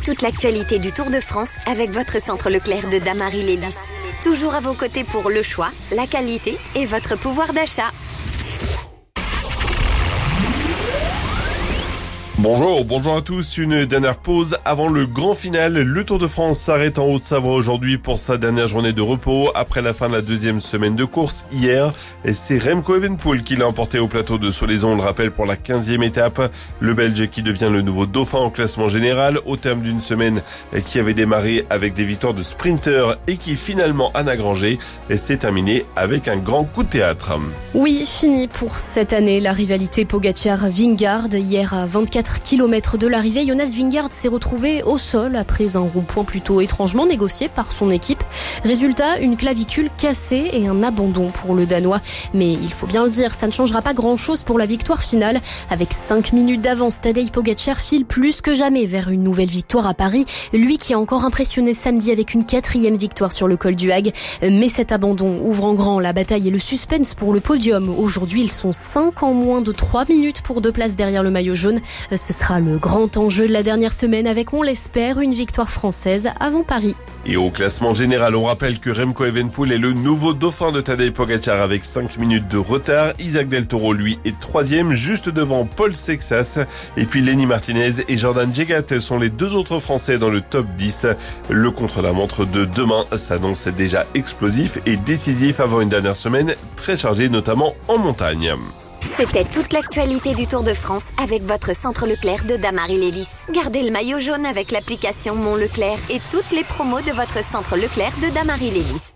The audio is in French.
toute l'actualité du Tour de France avec votre centre Leclerc de Damary-Lélis. Toujours à vos côtés pour le choix, la qualité et votre pouvoir d'achat. Bonjour à tous. Une dernière pause avant le grand final. Le Tour de France s'arrête en Haute-Savoie aujourd'hui pour sa dernière journée de repos après la fin de la deuxième semaine de course hier. Et c'est Remco Evenepoel qui l'a emporté au plateau de Solaizon, on le rappelle, pour la 15e étape. Le Belge qui devient le nouveau dauphin au classement général au terme d'une semaine qui avait démarré avec des victoires de sprinters et qui finalement a nagrangé et s'est terminé avec un grand coup de théâtre. Oui, fini pour cette année la rivalité Pogacar-Vingegaard. Hier à 24 km de l'arrivée, Jonas Vingegaard s'est retrouvé au sol après un rond-point plutôt étrangement négocié par son équipe. Résultat, une clavicule cassée et un abandon pour le Danois. Mais il faut bien le dire, ça ne changera pas grand-chose pour la victoire finale. Avec 5 minutes d'avance, Tadej Pogacar file plus que jamais vers une nouvelle victoire à Paris. Lui qui a encore impressionné samedi avec une 4e victoire sur le col du Hague. Mais cet abandon ouvre en grand la bataille et le suspense pour le podium. Aujourd'hui, ils sont 5 en moins de 3 minutes pour 2 places derrière le maillot jaune. Ce sera le grand enjeu de la dernière semaine avec, on l'espère, une victoire française avant Paris. Et au classement général, on rappelle que Remco Evenepoel est le nouveau dauphin de Tadej Pogacar avec 5 minutes de retard. Isaac Del Toro, lui, est 3e, juste devant Paul Sexas. Et puis Lenny Martinez et Jordan Jegat sont les 2 autres Français dans le top 10. Le contre-la-montre de demain s'annonce déjà explosif et décisif avant une dernière semaine très chargée, notamment en montagne. C'était toute l'actualité du Tour de France avec votre centre Leclerc de Damary-Lélis. Gardez le maillot jaune avec l'application Mon Leclerc et toutes les promos de votre centre Leclerc de Damary-Lélis.